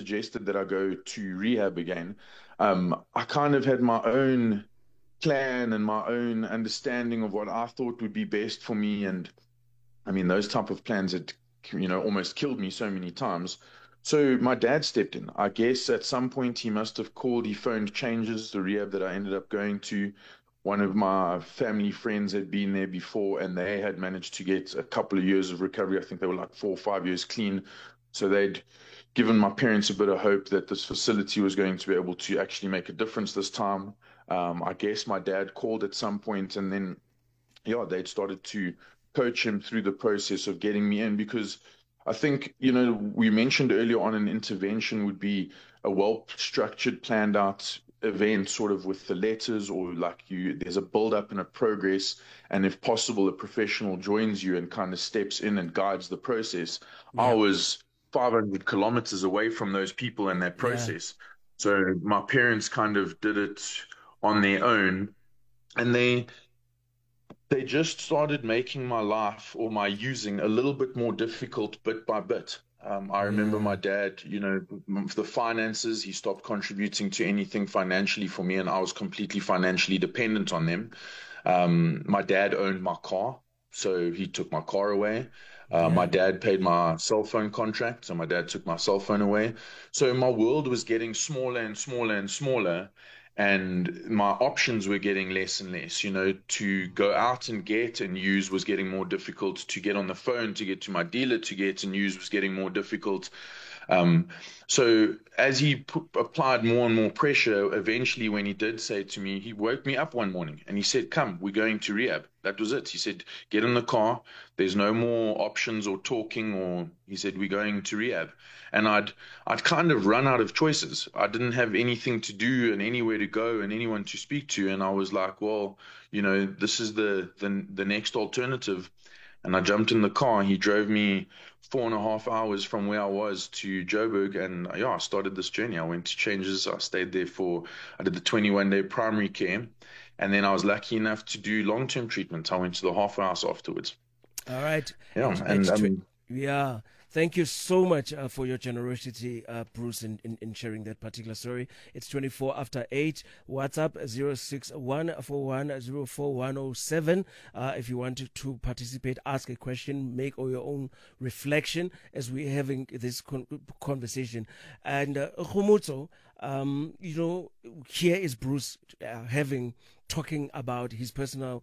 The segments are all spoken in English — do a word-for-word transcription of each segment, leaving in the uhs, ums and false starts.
suggested that I go to rehab again, um, I kind of had my own plan and my own understanding of what I thought would be best for me. And I mean, those type of plans had, you know, almost killed me so many times. So my dad stepped in. I guess at some point he must have called, he phoned changes, the rehab that I ended up going to. One of my family friends had been there before and they had managed to get a couple of years of recovery. I think they were like four or five years clean. So they'd given my parents a bit of hope that this facility was going to be able to actually make a difference this time. Um, I guess my dad called at some point and then, yeah, they'd started to coach him through the process of getting me in because I think, you know, we mentioned earlier on an intervention would be a well structured, planned out event, sort of with the letters, or like you, there's a build up and a progress. And if possible, a professional joins you and kind of steps in and guides the process. I Yeah, was five hundred kilometers away from those people and that yeah, process. So my parents kind of did it on their own. And they they just started making my life or my using a little bit more difficult bit by bit. Um, I remember my yeah, dad, you know, m- the finances, he stopped contributing to anything financially for me, and I was completely financially dependent on them. Um, my dad owned my car, so he took my car away. Uh, my yeah, dad paid my cell phone contract, so my dad took my cell phone away. So my world was getting smaller and smaller and smaller, and my options were getting less and less. You know, to go out and get and use was getting more difficult. To get on the phone to get to my dealer to get and use was getting more difficult. Um, so as he put, applied more and more pressure, eventually, when he did say to me, he woke me up one morning and he said, "Come, we're going to rehab." That was it. He said, "Get in the car. There's no more options or talking." Or he said, "We're going to rehab." And I'd I'd kind of run out of choices. I didn't have anything to do and anywhere to go and anyone to speak to. And I was like, well, you know, this is the the the next alternative. And I jumped in the car. He drove me four and a half hours from where I was to Joburg, and yeah, I started this journey. I went to Changes. I stayed there for, I did the twenty-one day primary care, and then I was lucky enough to do long-term treatment. I went to the half house afterwards. all right. Yeah, It's and it's tw- um, yeah. Thank you so much uh, for your generosity, uh, Bruce, in, in, in sharing that particular story. It's twenty-four after eight. WhatsApp zero six one four one zero four one zero seven. Uh, if you want to, to participate, ask a question, make all your own reflection as we're having this con- conversation. And uh, Khomotso, um, you know, here is Bruce uh, having talking about his personal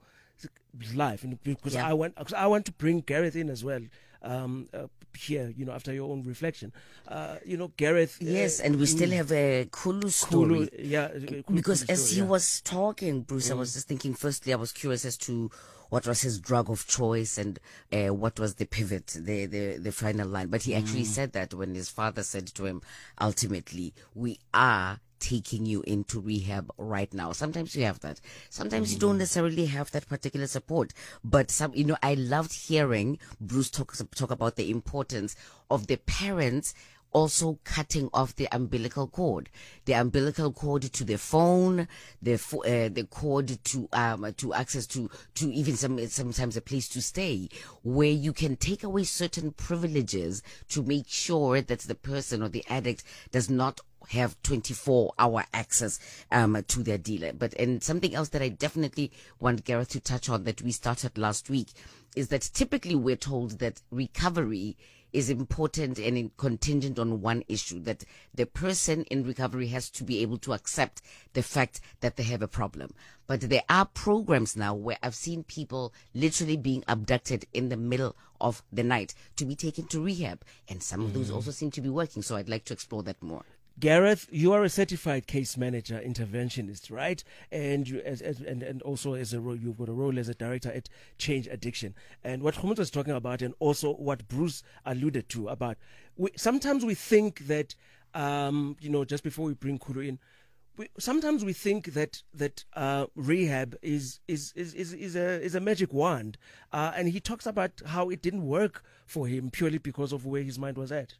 life, and because Yeah. I want, because I want to bring Gareth in as well. Um, uh, here, you know, after your own reflection, uh, you know, Gareth, uh, Yes, and we still mm, have a Kulu Kulu, story. yeah, uh, Kulu, Because Kulu as story, he yeah. was talking, Bruce, I Mm. was just thinking, firstly, I was curious as to what was his drug of choice and uh, what was the pivot, the, the, the final line. But he actually Mm. said that when his father said to him, ultimately, we are taking you into rehab right now. Sometimes you have that. Sometimes you don't Mm. necessarily have that particular support. But some, you know, I loved hearing Bruce talk, talk about the importance of the parents also cutting off the umbilical cord, the umbilical cord to the phone, the pho- uh, the cord to um to access to to even some sometimes a place to stay, where you can take away certain privileges to make sure that the person or the addict does not have twenty-four hour access um, to their dealer. But and something else that I definitely want Gareth to touch on that we started last week is that typically we're told that recovery is important and in, contingent on one issue, that the person in recovery has to be able to accept the fact that they have a problem. But there are programs now where I've seen people literally being abducted in the middle of the night to be taken to rehab, and some of those Mm. also seem to be working. So I'd like to explore that more. Gareth, you are a certified case manager, interventionist, right? And you, as, as and, and also as a role, you've got a role as a director at Change Addiction. And what Khomotso is talking about, and also what Bruce alluded to about, we, sometimes we think that, um, you know, just before we bring Kuru in, we, sometimes we think that that uh, rehab is is, is is is a is a magic wand, uh, and he talks about how it didn't work for him purely because of where his mind was at.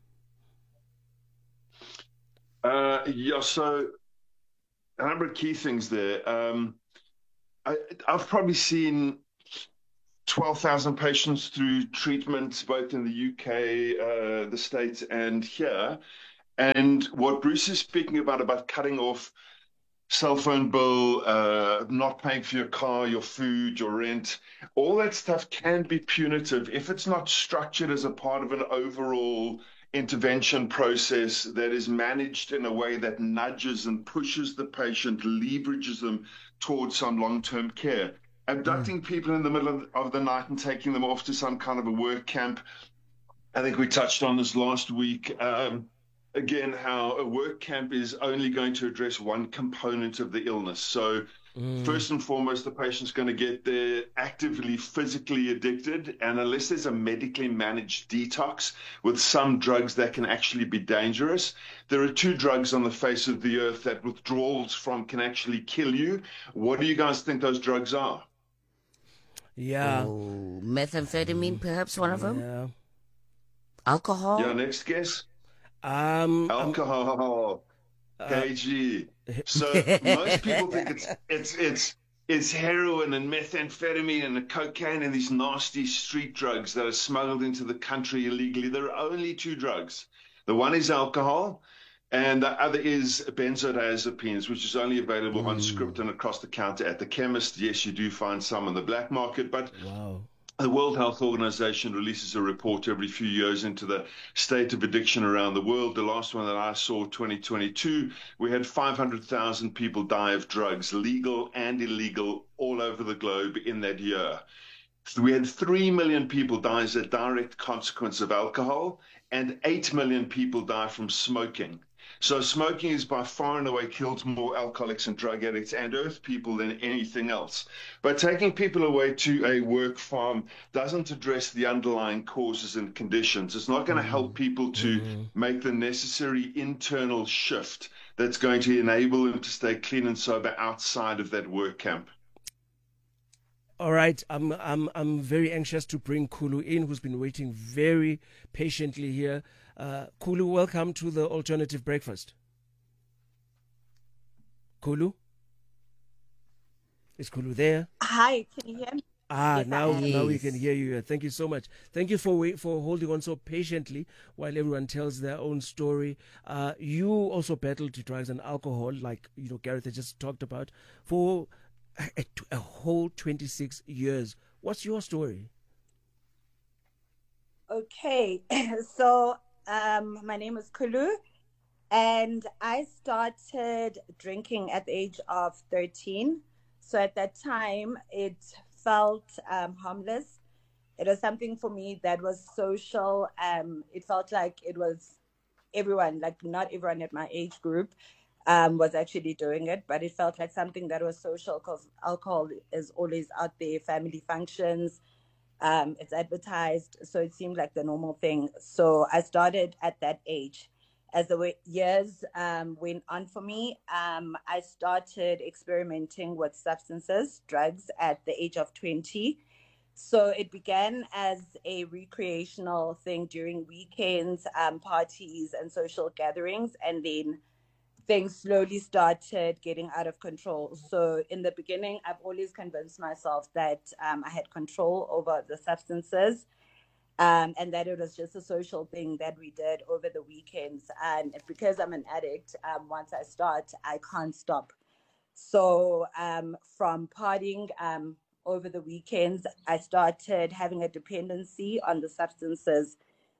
Uh, yeah, so a number of key things there. Um, I, I've probably seen twelve thousand patients through treatment, both in the U K, uh, the States, and here. And what Bruce is speaking about, about cutting off cell phone bill, uh, not paying for your car, your food, your rent, all that stuff can be punitive if it's not structured as a part of an overall intervention process that is managed in a way that nudges and pushes the patient, leverages them towards some long-term care. Abducting mm. people in the middle of, of the night and taking them off to some kind of a work camp. I think we touched on this last week. Um, Again, how a work camp is only going to address one component of the illness. So mm. first and foremost, the patient's going to get there actively physically addicted. And unless there's a medically managed detox with some drugs that can actually be dangerous, there are two drugs on the face of the earth that withdrawals from can actually kill you. What do you guys think those drugs are? Yeah. Oh, methamphetamine, perhaps one of them? Yeah. Alcohol? Yeah, next guess. Um, Alcohol, um, K G. So most people think it's it's it's it's heroin and methamphetamine and cocaine and these nasty street drugs that are smuggled into the country illegally. There are only two drugs. The one is alcohol, and the other is benzodiazepines, which is only available mm. on script and across the counter at the chemist. Yes, you do find some on the black market, but wow. The World Health Organization releases a report every few years into the state of addiction around the world. The last one that I saw, twenty twenty-two, we had five hundred thousand people die of drugs, legal and illegal, all over the globe in that year. So we had three million people die as a direct consequence of alcohol, and eight million people die from smoking. So smoking is by far and away kills more alcoholics and drug addicts and earth people than anything else. But taking people away to a work farm doesn't address the underlying causes and conditions. It's not going to help people to mm-hmm. make the necessary internal shift that's going to enable them to stay clean and sober outside of that work camp. All right, I'm I'm I'm very anxious to bring Khulu in, who's been waiting very patiently here. Uh, Khulu, welcome to the Alternative Breakfast. Khulu? Is Khulu there? Hi, can you hear me? Ah, yes, now now we can hear you. Thank you so much. Thank you for wait, for holding on so patiently while everyone tells their own story. Uh, you also battled drugs and alcohol, like you know Gareth has just talked about, for a, a whole twenty-six years. What's your story? Okay, so um, my name is Khulu, and I started drinking at the age of thirteen. So at that time, it felt um, harmless. It was something for me that was social. Um, it felt like it was everyone, like not everyone at my age group um, was actually doing it, but it felt like something that was social because alcohol is always out there, family functions, um, it's advertised. So it seemed like the normal thing. So I started at that age. As the way, years um, went on for me, um, I started experimenting with substances, drugs at the age of twenty. So it began as a recreational thing during weekends, um, parties, and social gatherings. And then things slowly started getting out of control. So in the beginning, I've always convinced myself that um, I had control over the substances. Um, and that it was just a social thing that we did over the weekends. And because I'm an addict, um, once I start, I can't stop. So um, from partying um, over the weekends, I started having a dependency on the substances.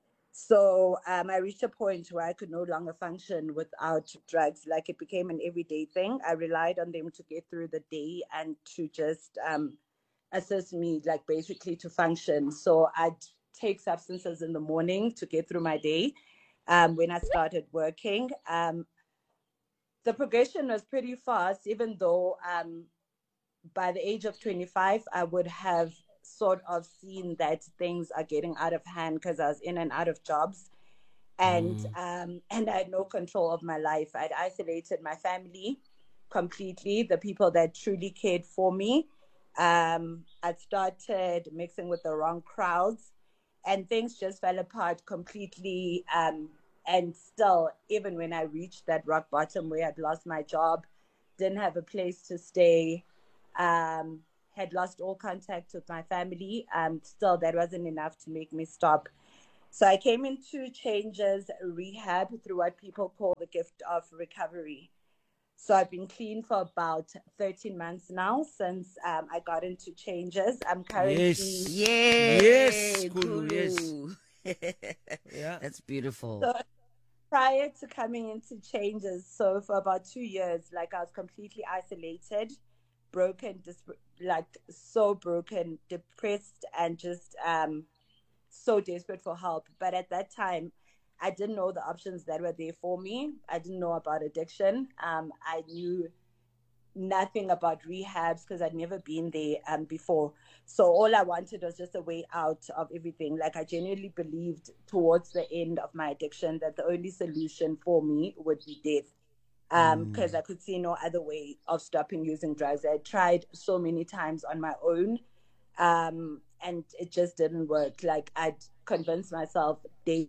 So um, I reached a point where I could no longer function without drugs. Like it became an everyday thing. I relied on them to get through the day and to just um, assist me, like basically to function. So I'd take substances in the morning to get through my day. Um, when I started working, um, the progression was pretty fast, even though um, by the age of twenty-five, I would have sort of seen that things are getting out of hand because I was in and out of jobs. And mm. um, and I had no control of my life. I'd isolated my family completely, the people that truly cared for me. Um, I'd started mixing with the wrong crowds. And things just fell apart completely. Um, and still, even when I reached that rock bottom where I'd lost my job, didn't have a place to stay, um, had lost all contact with my family, um, still that wasn't enough to make me stop. So I came into Changes Rehab through what people call the gift of recovery. So I've been clean for about thirteen months now since um, I got into Changes. I'm currently... Yes. Yay! Yes, Kulu, Kulu. yes. Yeah. That's beautiful. So prior to coming into Changes, so for about two years, like I was completely isolated, broken, dis- like so broken, depressed, and just um, so desperate for help. But at that time, I didn't know the options that were there for me. I didn't know about addiction. Um, I knew nothing about rehabs because I'd never been there um, before. So all I wanted was just a way out of everything. Like I genuinely believed towards the end of my addiction that the only solution for me would be death. Um, because mm. I could see no other way of stopping using drugs. I tried so many times on my own, um, and it just didn't work. Like I'd convinced myself they.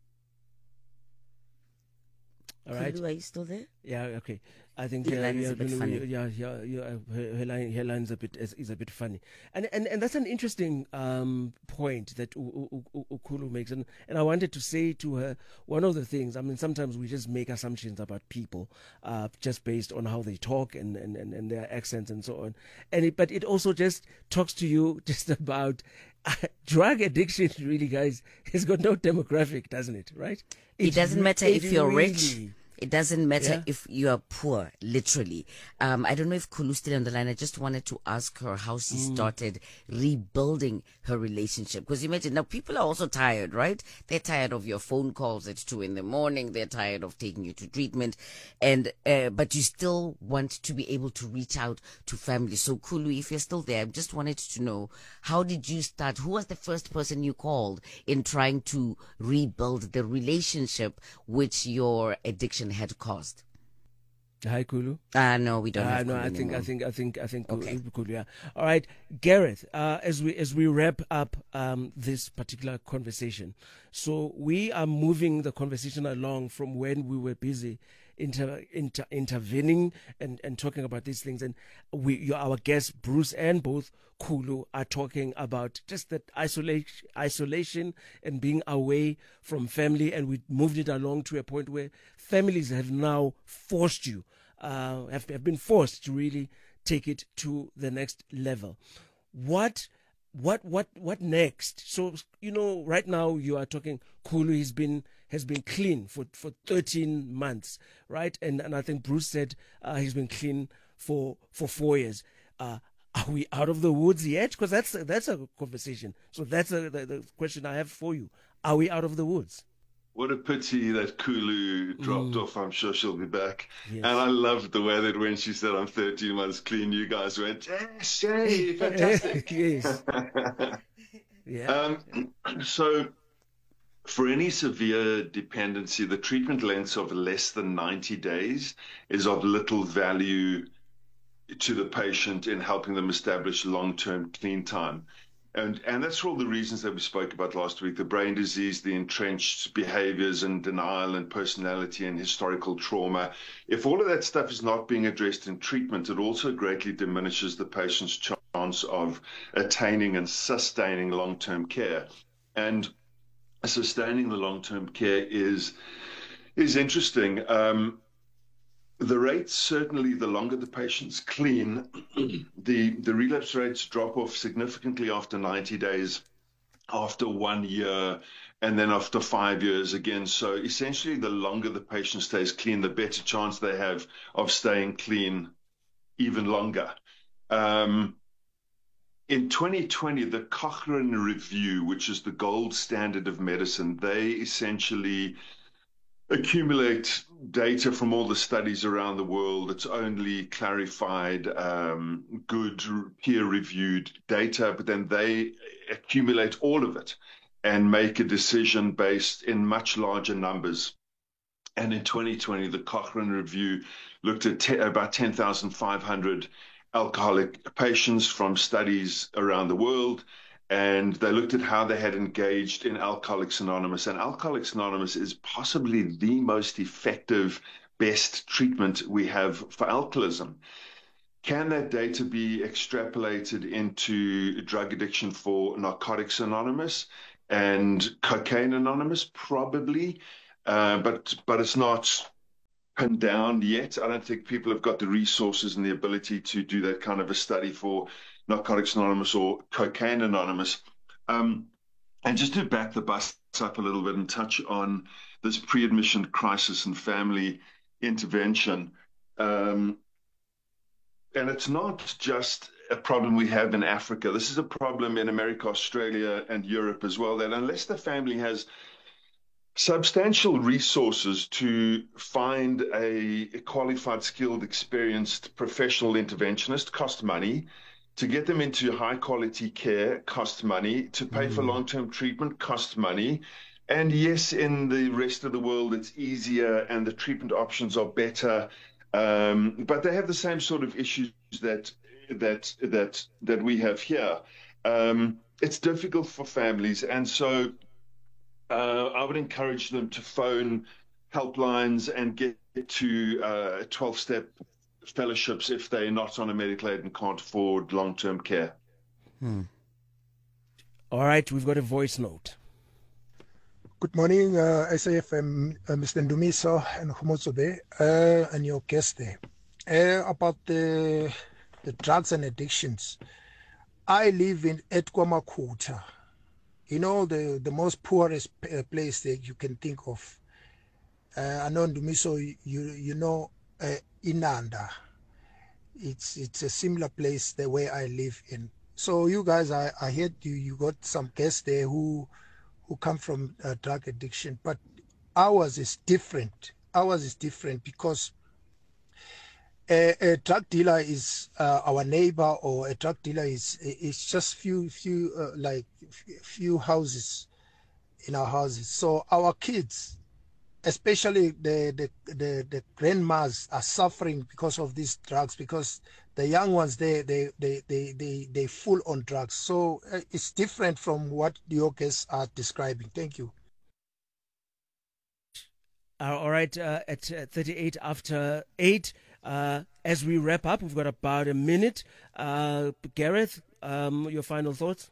All right. Kulu, are you still there? Yeah. Okay. I think your uh, line is yeah, a bit you know, funny. Yeah, yeah, yeah. Her, her line, her line's a bit is, is a bit funny, and and and that's an interesting um, point that Ukulu makes, and and I wanted to say to her one of the things. I mean, sometimes we just make assumptions about people uh, just based on how they talk and, and, and, and their accents and so on, and it, but it also just talks to you just about uh, drug addiction. Really, guys, has got no demographic, doesn't it? Right? It, it doesn't matter if you're really, rich. It doesn't matter yeah. if you are poor, literally. Um, I don't know if Kulu's still on the line. I just wanted to ask her how she mm. started rebuilding her relationship. Because imagine, now people are also tired, right? They're tired of your phone calls at two in the morning. They're tired of taking you to treatment. and uh, But you still want to be able to reach out to family. So Kulu, if you're still there, I just wanted to know, how did you start? Who was the first person you called in trying to rebuild the relationship which your addiction had caused? Hi, Kulu. Ah, uh, no, we don't. Uh, have no, Kulu I think, anymore. I think, I think, I think, okay. Kulu. Yeah. All right, Gareth. Uh, as we as we wrap up um, this particular conversation, so we are moving the conversation along from when we were busy inter, inter intervening and, and talking about these things, and we, you, our guests Bruce and both Kulu are talking about just that isolation, isolation and being away from family, and we moved it along to a point where families have now forced you, uh, have, have been forced to really take it to the next level. What, what, what, what next? So, you know, right now you are talking, Kulu has been, has been clean for, for thirteen months, right? And, and I think Bruce said, uh, he's been clean for, for four years. Uh, Are we out of the woods yet? Because that's a, that's a conversation. So that's a, the, the question I have for you. Are we out of the woods? What a pity that Kulu dropped mm. off. I'm sure she'll be back. Yes. And I loved the way that when she said, I'm thirteen months clean, you guys went, yes, yay, fantastic. Yes. Yeah. Um, so for any severe dependency, the treatment lengths of less than ninety days is of little value to the patient in helping them establish long-term clean time. And, and that's for all the reasons that we spoke about last week, the brain disease, the entrenched behaviors and denial and personality and historical trauma. If all of that stuff is not being addressed in treatment, it also greatly diminishes the patient's chance of attaining and sustaining long-term care. And sustaining the long-term care is, is interesting. Um, The rates, certainly the longer the patient's clean, the, the relapse rates drop off significantly after ninety days, after one year, and then after five years again. So essentially, the longer the patient stays clean, the better chance they have of staying clean even longer. Um, in twenty twenty, the Cochrane Review, which is the gold standard of medicine, they essentially accumulate data from all the studies around the world. It's only clarified, um, good peer-reviewed data, but then they accumulate all of it and make a decision based in much larger numbers. And in twenty twenty, the Cochrane Review looked at te- about ten thousand five hundred alcoholic patients from studies around the world, and they looked at how they had engaged in Alcoholics Anonymous. And Alcoholics Anonymous is possibly the most effective, best treatment we have for alcoholism. Can that data be extrapolated into drug addiction for Narcotics Anonymous? and Cocaine Anonymous, probably, uh, but but it's not pinned down yet. I don't think people have got the resources and the ability to do that kind of a study for Narcotics Anonymous or Cocaine Anonymous. Um, and just to back the bus up a little bit and touch on this pre-admission crisis and family intervention. Um, and it's not just a problem we have in Africa. This is a problem in America, Australia, and Europe as well, that unless the family has substantial resources to find a qualified, skilled, experienced professional interventionist, cost money. To get them into high quality care costs money. To pay mm. for long-term treatment costs money. And yes, in the rest of the world, it's easier and the treatment options are better. Um, but they have the same sort of issues that that that that we have here. Um, it's difficult for families, and so uh, I would encourage them to phone helplines and get to uh, twelve-step fellowships if they're not on a medical aid and can't afford long-term care. Hmm. All right, we've got a voice note. Good morning, uh, S A F M, uh, Mister Ndumiso and Khomotso there, uh, and your guest there. Uh, about the the drugs and addictions. I live in Etkwamakuta, you know, the, the most poorest place that you can think of. Uh, I know Ndumiso, you you know, uh, Inanda. It's it's a similar place the way I live in. So you guys, I, I heard you you got some guests there who who come from uh, drug addiction, but ours is different. Ours is different because a, a drug dealer is uh, our neighbor, or a drug dealer is is just few few uh, like few houses in our houses. So our kids, especially the, the the the grandmas, are suffering because of these drugs, because the young ones, they they they they they they full on drugs. So uh, it's different from what your guests are describing. Thank you. Uh, all right, uh, at uh, thirty-eight after eight, uh, as we wrap up, we've got about a minute. Uh, Gareth, um, your final thoughts?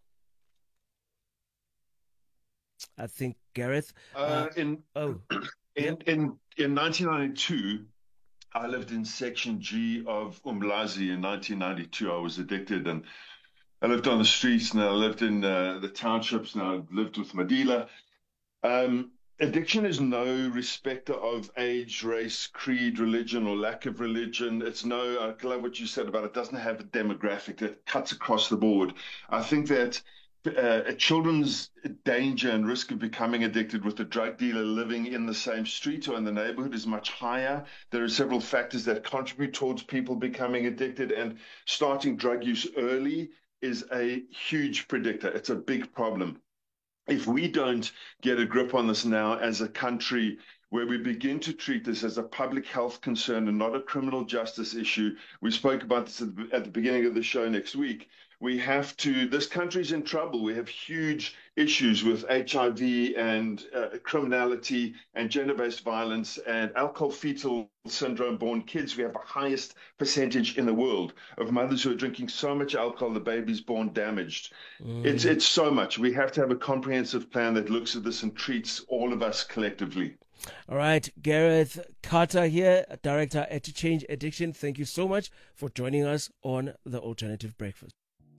I think Gareth. Uh, uh, in, oh, in, yeah. in in nineteen ninety-two, I lived in Section G of Umlazi. In nineteen ninety-two, I was addicted, and I lived on the streets, and I lived in uh, the townships, and I lived with Madila. Um, addiction is no respecter of age, race, creed, religion, or lack of religion. It's no, I love what you said about it, doesn't have a demographic that cuts across the board. I think that Uh, a children's danger and risk of becoming addicted with a drug dealer living in the same street or in the neighborhood is much higher. There are several factors that contribute towards people becoming addicted, and starting drug use early is a huge predictor. It's a big problem. If we don't get a grip on this now as a country, where we begin to treat this as a public health concern and not a criminal justice issue, we spoke about this at the, at the beginning of the show next week, we have to, this country's in trouble. We have huge issues with H I V and uh, criminality and gender-based violence and alcohol fetal syndrome born kids. We have the highest percentage in the world of mothers who are drinking so much alcohol, the baby's born damaged. Mm. It's, it's so much. We have to have a comprehensive plan that looks at this and treats all of us collectively. All right, Gareth Carter here, Director at Change Addiction. Thank you so much for joining us on The Alternative Breakfast.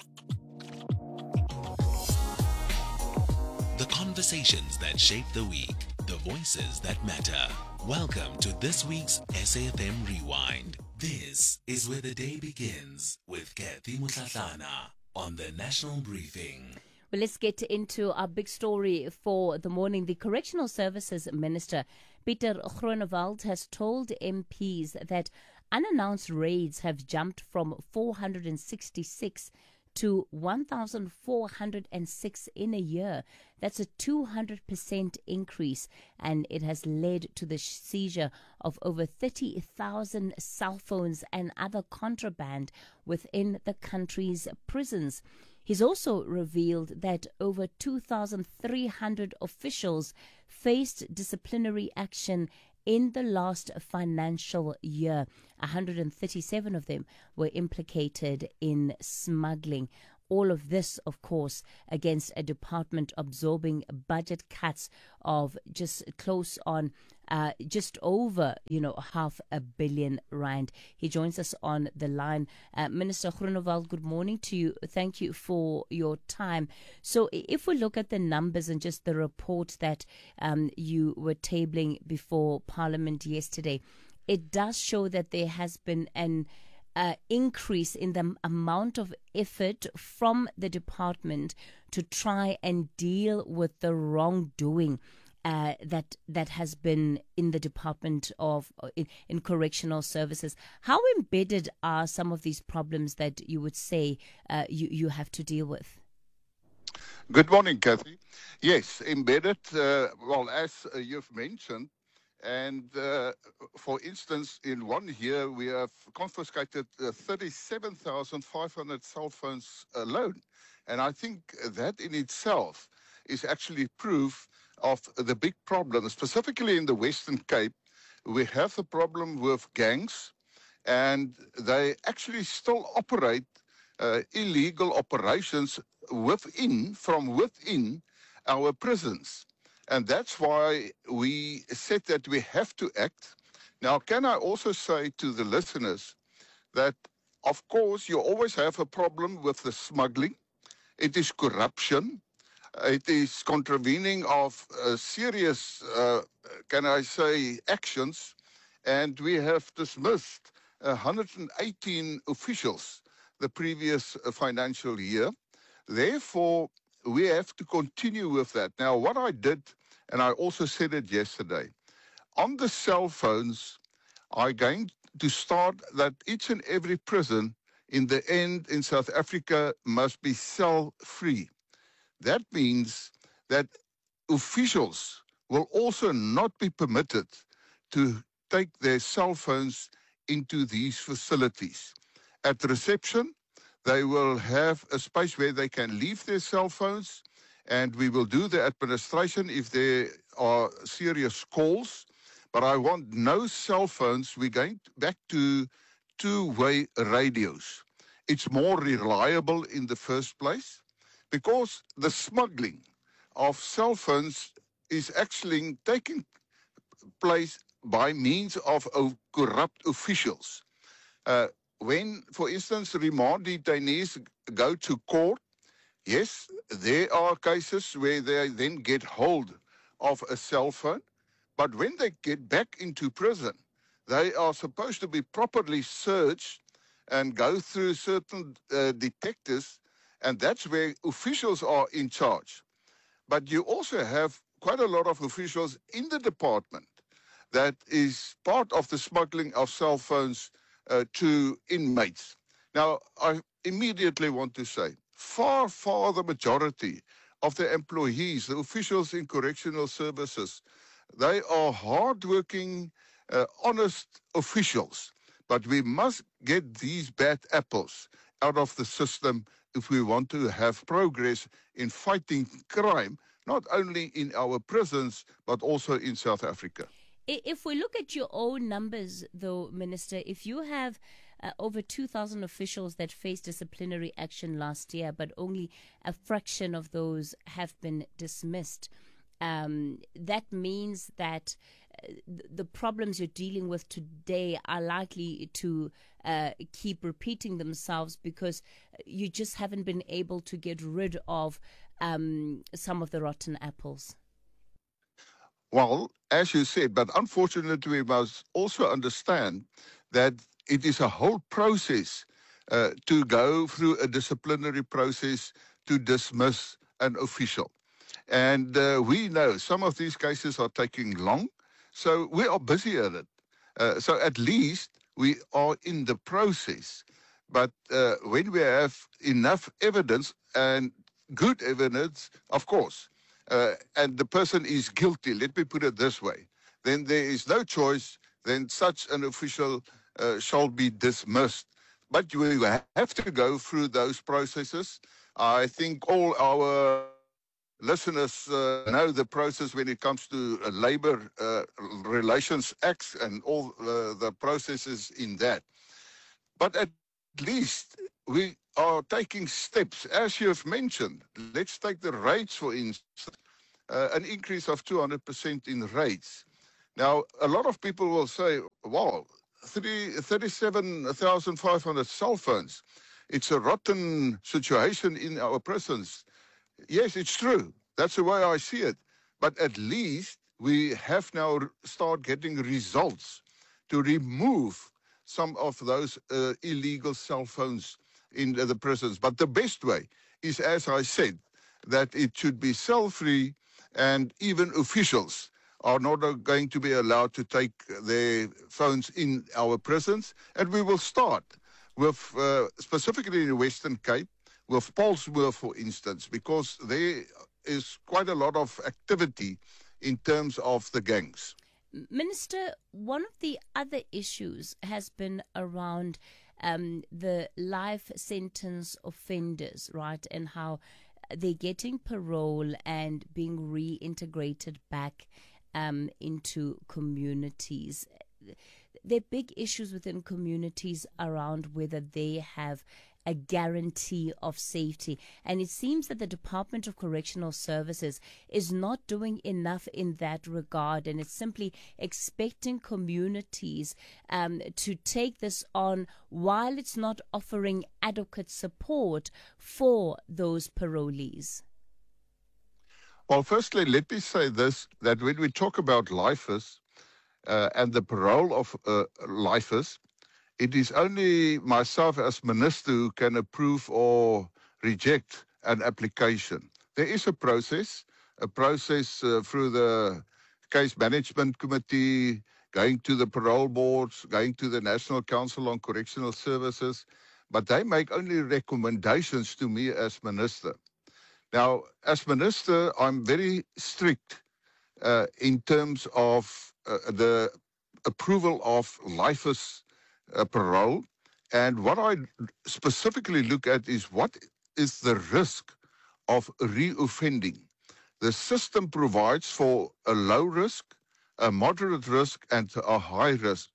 The conversations that shape the week, the voices that matter. Welcome to this week's S A F M Rewind. This is where the day begins with Kathy Mutlatlana on the National Briefing. Well, let's get into our big story for the morning. The Correctional Services Minister, Pieter Groenewald, has told M Ps that unannounced raids have jumped from four hundred sixty-six to one thousand four hundred six in a year. That's a two hundred percent increase, and it has led to the seizure of over thirty thousand cell phones and other contraband within the country's prisons. He's also revealed that over two thousand three hundred officials faced disciplinary action in the last financial year. one hundred thirty-seven of them were implicated in smuggling. all of this, of course, against a department absorbing budget cuts of just close on uh, just over, you know, half a billion rand. He joins us on the line. Uh, Minister Groenewald, good morning to you. Thank you for your time. So if we look at the numbers and just the report that um, you were tabling before Parliament yesterday, it does show that there has been an uh, increase in the amount of effort from the department to try and deal with the wrongdoing Uh, that that has been in the Department of in, in Correctional Services. How embedded are some of these problems that you would say uh, you you have to deal with? Good morning, Kathy. Yes, embedded. Uh, well, as uh, you've mentioned, and uh, for instance, in one year we have confiscated uh, thirty-seven thousand five hundred cell phones alone, and I think that in itself is actually proof of the big problem, specifically in the Western Cape. We have a problem with gangs, and they actually still operate uh, illegal operations within, from within our prisons. And that's why we said that we have to act. Now, can I also say to the listeners that, of course, you always have a problem with the smuggling. It is corruption. It is contravening of uh, serious, uh, can I say, actions, and we have dismissed one hundred eighteen officials the previous uh, financial year. Therefore, we have to continue with that. Now, what I did, and I also said it yesterday, on the cell phones, I'm going to start that each and every prison in the end in South Africa must be cell-free. That means that officials will also not be permitted to take their cell phones into these facilities. At reception, they will have a space where they can leave their cell phones, and we will do the administration if there are serious calls. But I want no cell phones. We're going back to two-way radios. It's more reliable in the first place, because the smuggling of cell phones is actually taking place by means of, of corrupt officials. Uh, when, for instance, remand detainees go to court, yes, there are cases where they then get hold of a cell phone, but when they get back into prison, they are supposed to be properly searched and go through certain uh, detectives, and that's where officials are in charge. But you also have quite a lot of officials in the department that is part of the smuggling of cell phones uh, to inmates. Now, I immediately want to say, far, far the majority of the employees, the officials in correctional services, they are hardworking, uh, honest officials. But we must get these bad apples out of the system if we want to have progress in fighting crime, not only in our prisons, but also in South Africa. If we look at your own numbers, though, Minister, if you have uh, over two thousand officials that faced disciplinary action last year, but only a fraction of those have been dismissed, um, that means that uh, the problems you're dealing with today are likely to uh, keep repeating themselves because you just haven't been able to get rid of um, some of the rotten apples. Well, as you said, but unfortunately we must also understand that it is a whole process uh, to go through a disciplinary process to dismiss an official. And uh, we know some of these cases are taking long, so we are busy at it. Uh, so at least we are in the process. But uh, when we have enough evidence, and good evidence, of course, Uh, and the person is guilty, let me put it this way, then there is no choice, then such an official uh, shall be dismissed. But we have to go through those processes. I think all our listeners uh, know the process when it comes to uh, Labor uh, Relations Acts and all uh, the processes in that. But at least we are taking steps, as you have mentioned. Let's take the rates, for instance, uh, an increase of two hundred percent in rates. Now, a lot of people will say, wow, thirty-seven thousand five hundred cell phones. It's a rotten situation in our prisons. Yes, it's true. That's the way I see it. But at least we have now start getting results to remove some of those uh, illegal cell phones in the prisons. But the best way is, as I said, that it should be cell-free, and even officials are not going to be allowed to take their phones in our prisons. And we will start with, uh, specifically in the Western Cape, with Paulsmoor, for instance, because there is quite a lot of activity in terms of the gangs. Minister, one of the other issues has been around um, the life sentence offenders, right, and how they're getting parole and being reintegrated back um, into communities. There are big issues within communities around whether they have a guarantee of safety. And it seems that the Department of Correctional Services is not doing enough in that regard, and it's simply expecting communities um, to take this on while it's not offering adequate support for those parolees. Well, firstly, let me say this, that when we talk about lifers uh, and the parole of uh, lifers, it is only myself as minister who can approve or reject an application. There is a process, a process uh, through the case management committee, going to the parole boards, going to the National Council on Correctional Services, but they make only recommendations to me as minister. Now, as minister, I'm very strict uh, in terms of uh, the approval of lifers Uh, parole, and what I specifically look at is what is the risk of reoffending. The system provides for a low risk, a moderate risk, and a high risk.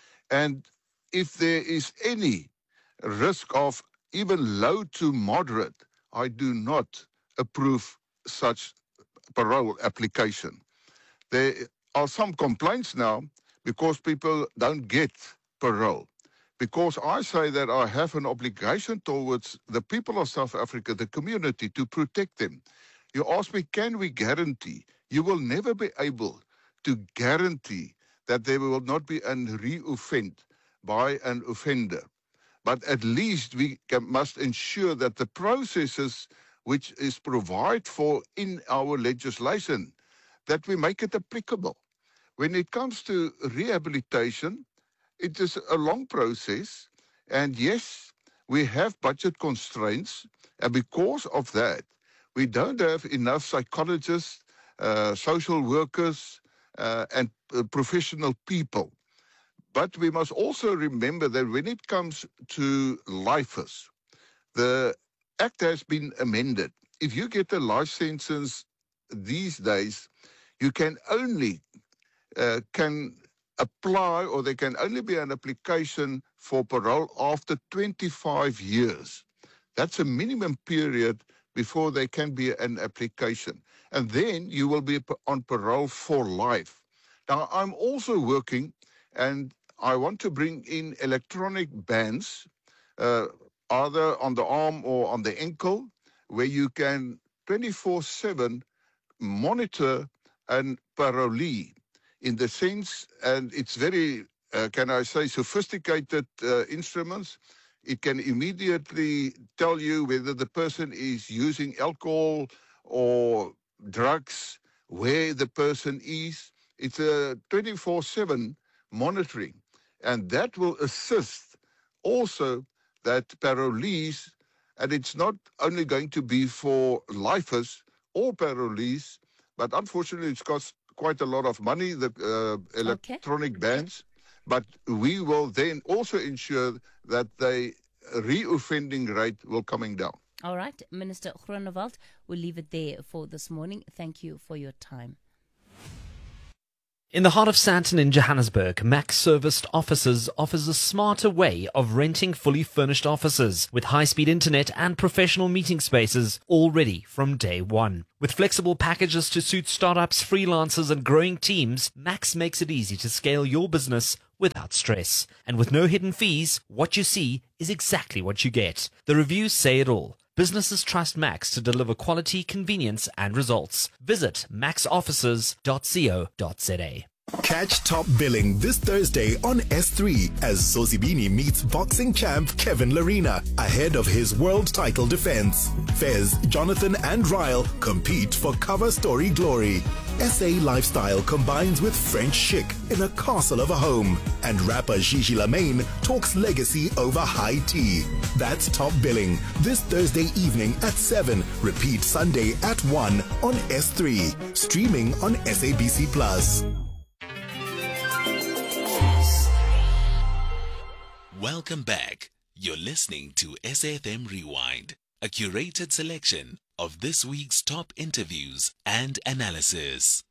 And if there is any risk of even low to moderate, I do not approve such parole application. There are some complaints now because people don't get parole. Because I say that I have an obligation towards the people of South Africa, the community, to protect them. You ask me, can we guarantee? You will never be able to guarantee that there will not be a reoffend by an offender. But at least we can, must ensure that the processes which is provided for in our legislation, that we make it applicable. When it comes to rehabilitation, it is a long process, and yes, we have budget constraints, and because of that, we don't have enough psychologists, uh, social workers, uh, and uh, professional people. But we must also remember that when it comes to lifers, the act has been amended. If you get a life sentence these days, you can only uh, can apply, or there can only be an application for parole after twenty-five years. That's a minimum period before there can be an application. And then you will be on parole for life. Now, I'm also working, and I want to bring in electronic bands, uh, either on the arm or on the ankle, where you can twenty-four seven monitor an parolee. In the sense, and it's very, uh, can I say, sophisticated uh, instruments. It can immediately tell you whether the person is using alcohol or drugs, where the person is. It's a twenty-four seven monitoring. And that will assist also that parolees, and it's not only going to be for lifers or parolees, but unfortunately it's cost quite a lot of money, the uh, electronic okay. bands, but we will then also ensure that the reoffending rate will coming down. All right, Minister Groenewald, we'll leave it there for this morning. Thank you for your time. In the heart of Sandton in Johannesburg, Max Serviced Offices offers a smarter way of renting fully furnished offices with high-speed internet and professional meeting spaces all ready from day one. With flexible packages to suit startups, freelancers and growing teams, Max makes it easy to scale your business without stress. And with no hidden fees, what you see is exactly what you get. The reviews say it all. Businesses trust Max to deliver quality, convenience and results. Visit max offices dot co dot za. Catch Top Billing this Thursday on S three as Zozibini meets boxing champ Kevin Larina ahead of his world title defense. Fez, Jonathan and Ryle compete for cover story glory. S A lifestyle combines with French chic in a castle of a home. And rapper Gigi Lamaine talks legacy over high tea. That's Top Billing this Thursday evening at seven. Repeat Sunday at one on S three. Streaming on S A B C Plus. Welcome back. You're listening to S A F M Rewind, a curated selection of this week's top interviews and analysis.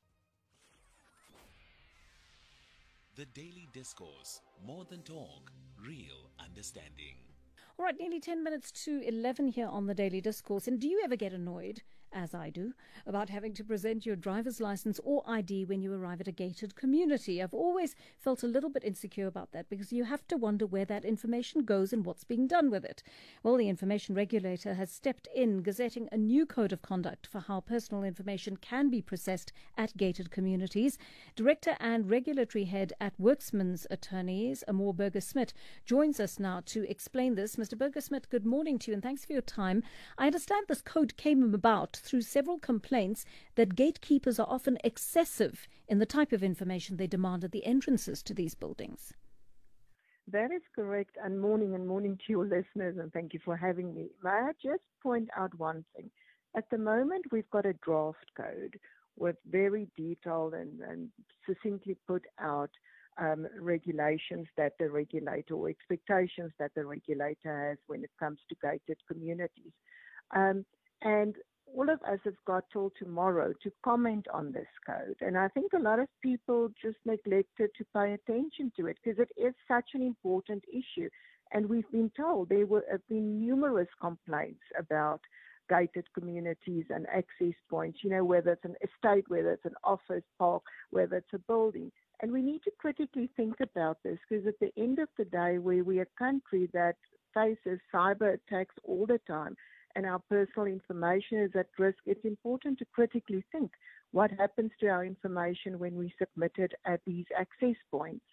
The Daily Discourse, more than talk, real understanding. All right, nearly ten minutes to eleven here on the Daily Discourse. And do you ever get annoyed, as I do, about having to present your driver's license or I D when you arrive at a gated community? I've always felt a little bit insecure about that because you have to wonder where that information goes and what's being done with it. Well, the information regulator has stepped in, gazetting a new code of conduct for how personal information can be processed at gated communities. Director and regulatory head at Worksman's Attorneys, Amor Burger-Smith, joins us now to explain this. Mister Burger-Smith, good morning to you and thanks for your time. I understand this code came about through several complaints that gatekeepers are often excessive in the type of information they demand at the entrances to these buildings. That is correct, and morning and morning to your listeners, and thank you for having me. May I just point out one thing? At the moment, we've got a draft code with very detailed and, and succinctly put out um, regulations that the regulator, or expectations that the regulator has when it comes to gated communities. Um, and all of us have got till tomorrow to comment on this code. And I think a lot of people just neglected to pay attention to it because it is such an important issue. And we've been told there were, have been numerous complaints about gated communities and access points, you know, whether it's an estate, whether it's an office park, whether it's a building. And we need to critically think about this because at the end of the day, where we're a country that faces cyber attacks all the time, and our personal information is at risk, it's important to critically think what happens to our information when we submit it at these access points.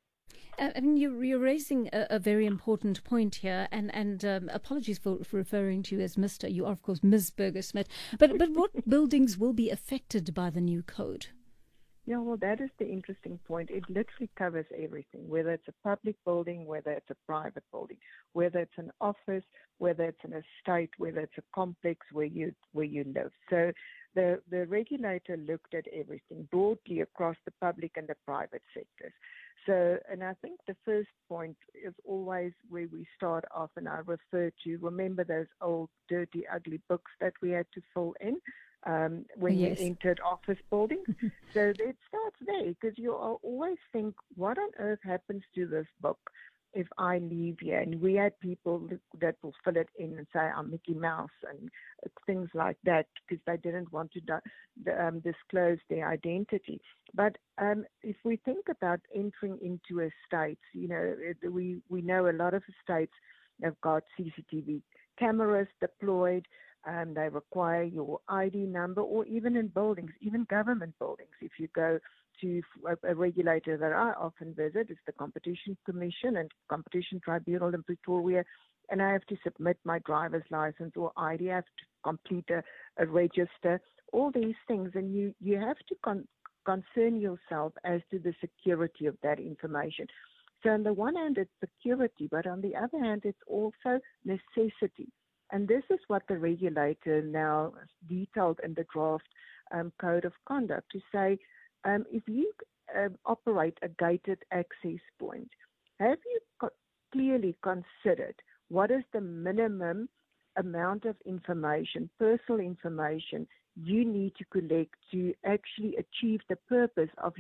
Uh, I mean, you're, you're raising a, a very important point here, and, and um, apologies for, for referring to you as Mister You are, of course, Miz Burger-Smith. But, but what buildings will be affected by the new code? Yeah, well, that is the interesting point. It literally covers everything, whether it's a public building, whether it's a private building, whether it's an office, whether it's an estate, whether it's a complex where you where you live. So the, the regulator looked at everything broadly across the public and the private sectors. So, and I think the first point is always where we start off, and I refer to, remember those old, dirty, ugly books that we had to fill in? Um, when yes. you entered office buildings. So it starts there because you always think, what on earth happens to this book if I leave here? And we had people that will fill it in and say, I'm Mickey Mouse and things like that because they didn't want to do, um, disclose their identity. But um, if we think about entering into estates, you know, it, we, we know a lot of estates have got C C T V cameras deployed. Um, they require your I D number, or even in buildings, even government buildings. If you go to a, a regulator that I often visit, it's the Competition Commission and Competition Tribunal in Pretoria, and I have to submit my driver's license or I D, I have to complete a, a register, all these things, and you, you have to con- concern yourself as to the security of that information. So on the one hand, it's security, but on the other hand, it's also necessity. And this is what the regulator now detailed in the draft um, code of conduct to say, um, if you uh, operate a gated access point, have you co- clearly considered what is the minimum amount of information, personal information, you need to collect to actually achieve the purpose of your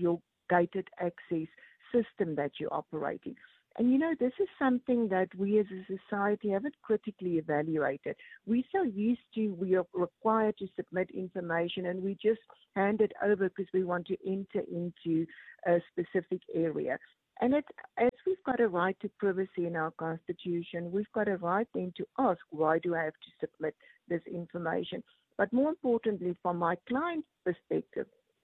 gated access system that you're operating. And, you know, this is something that we as a society haven't critically evaluated. We're so used to, we are required to submit information and we just hand it over because we want to enter into a specific area. And it, as we've got a right to privacy in our Constitution, we've got a right then to ask, why do I have to submit this information? But more importantly, from my client's perspective,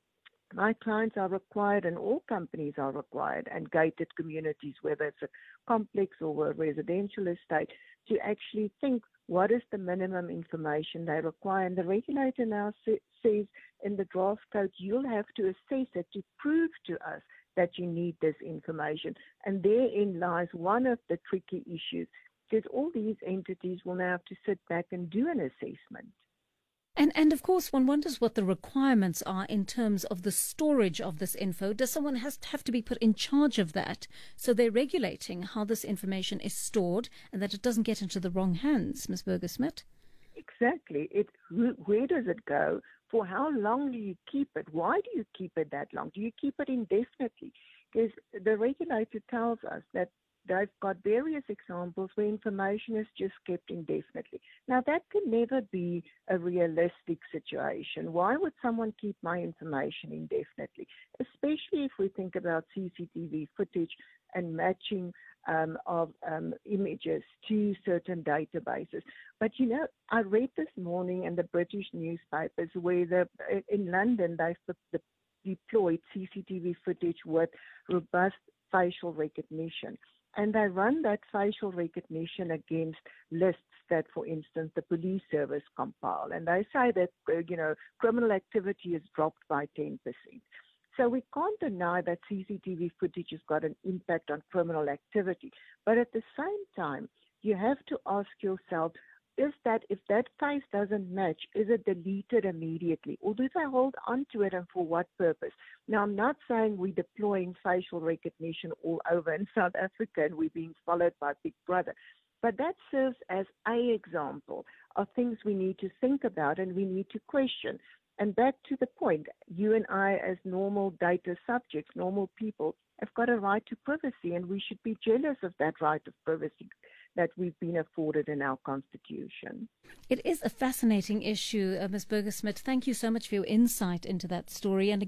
my clients are required, and all companies are required, and gated communities, whether it's a complex or a residential estate, to actually think what is the minimum information they require. And the regulator now sa- says in the draft code, you'll have to assess it to prove to us that you need this information. And therein lies one of the tricky issues, because all these entities will now have to sit back and do an assessment. And, and of course, one wonders what the requirements are in terms of the storage of this info. Does someone has to have to be put in charge of that? So they're regulating how this information is stored and that it doesn't get into the wrong hands, Miz Burger-Smith? Exactly. It, where does it go? For how long do you keep it? Why do you keep it that long? Do you keep it indefinitely? Because the regulator tells us that they've got various examples where information is just kept indefinitely. Now, that can never be a realistic situation. Why would someone keep my information indefinitely? Especially if we think about C C T V footage and matching um, of um, images to certain databases. But, you know, I read this morning in the British newspapers where the, in London they've deployed C C T V footage with robust facial recognition. And they run that facial recognition against lists that, for instance, the police service compile. And they say that, uh, you know, criminal activity has dropped by ten percent. So we can't deny that C C T V footage has got an impact on criminal activity. But at the same time, you have to ask yourself, is that if that face doesn't match, is it deleted immediately? Or do they hold on to it, and for what purpose? Now, I'm not saying we're deploying facial recognition all over in South Africa and we're being followed by Big Brother. But that serves as an example of things we need to think about and we need to question. And back to the point, you and I as normal data subjects, normal people, have got a right to privacy, and we should be jealous of that right of privacy that we've been afforded in our Constitution. It is a fascinating issue, uh, Miz Burger-Smith. Thank you so much for your insight into that story. And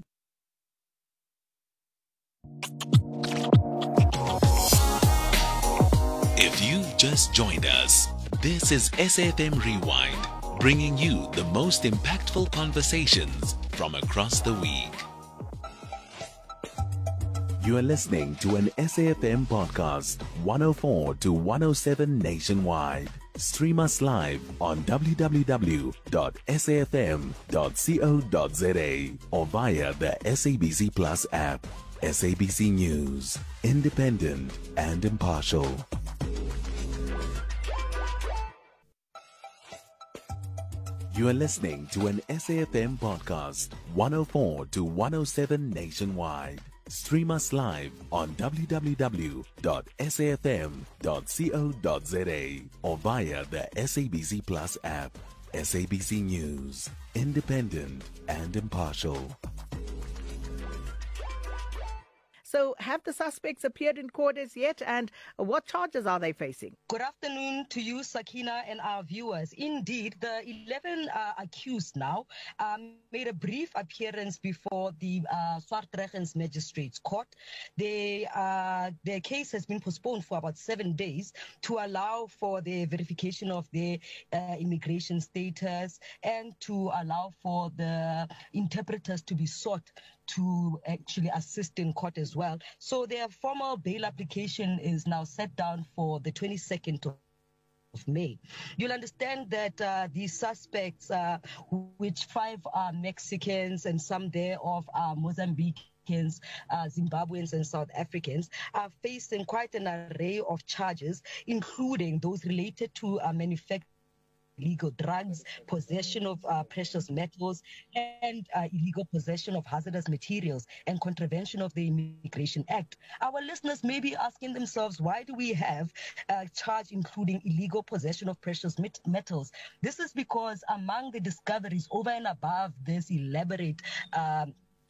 if you've just joined us, this is S A F M Rewind, bringing you the most impactful conversations from across the week. You are listening to an S A F M podcast, one oh four to one oh seven nationwide. Stream us live on w w w dot s a f m dot co dot z a or via the S A B C Plus app. S A B C News, independent and impartial. You are listening to an S A F M podcast, one oh four to one oh seven nationwide. Stream us live on w w w dot s a f m dot co dot z a or via the S A B C Plus app. S A B C News, independent and impartial. So have the suspects appeared in court as yet, and what charges are they facing? Good afternoon to you, Sakina, and our viewers. Indeed, the eleven uh, accused now um, made a brief appearance before the uh, Swartregens Magistrates Court. They, uh, their case has been postponed for about seven days to allow for the verification of their uh, immigration status and to allow for the interpreters to be sought to actually assist in court as well. So their formal bail application is now set down for the twenty-second of May. You'll understand that uh, these suspects, uh, which five are Mexicans and some thereof are Mozambicans, uh, Zimbabweans and South Africans, are facing quite an array of charges, including those related to uh, manufacturing illegal drugs, possession of uh, precious metals, and uh, illegal possession of hazardous materials and contravention of the Immigration Act. Our listeners may be asking themselves, why do we have a charge including illegal possession of precious met- metals? This is because among the discoveries over and above this elaborate um,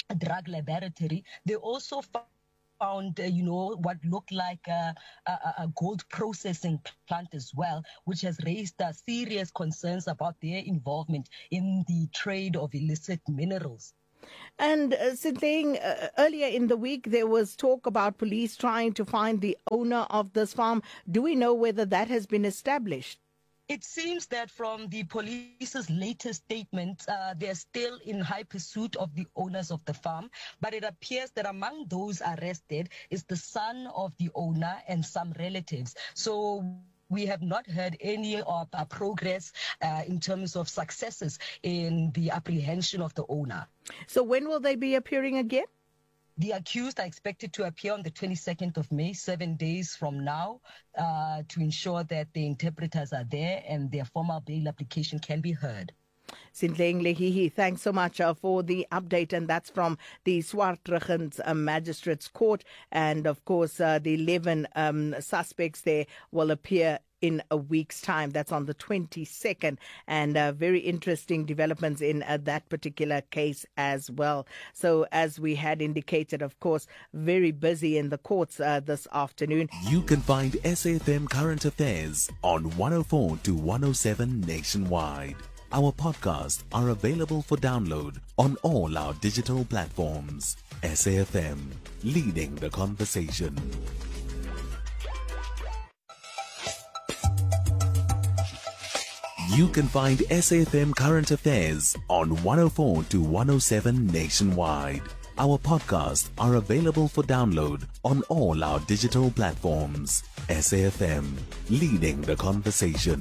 drug laboratory. They also found found, uh, you know, what looked like a, a, a gold processing plant as well, which has raised uh, serious concerns about their involvement in the trade of illicit minerals. And uh, Sinteng, uh, earlier in the week, there was talk about police trying to find the owner of this farm. Do we know whether that has been established? It seems that from the police's latest statement, uh, they're still in high pursuit of the owners of the farm. But it appears that among those arrested is the son of the owner and some relatives. So we have not heard any of uh, progress uh, in terms of successes in the apprehension of the owner. So when will they be appearing again? The accused are expected to appear on the twenty-second of May, seven days from now, uh, to ensure that the interpreters are there and their formal bail application can be heard. Sinteng Lehihi, thanks so much uh, for the update, and that's from the Swartrugens uh, Magistrates Court. And of course, uh, the eleven um, suspects there will appear in a week's time. That's on the twenty-second, and uh, very interesting developments in uh, that particular case as well. So as we had indicated, of course, very busy in the courts uh, this afternoon. You can find S A F M Current Affairs on one oh four to one oh seven nationwide. Our podcasts are available for download on all our digital platforms. S A F M, leading the conversation. You can find S A F M Current Affairs on one oh four to one oh seven nationwide. Our podcasts are available for download on all our digital platforms. S A F M, leading the conversation.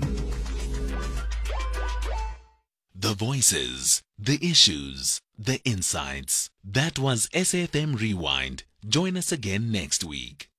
The voices, the issues, the insights. That was S A F M Rewind. Join us again next week.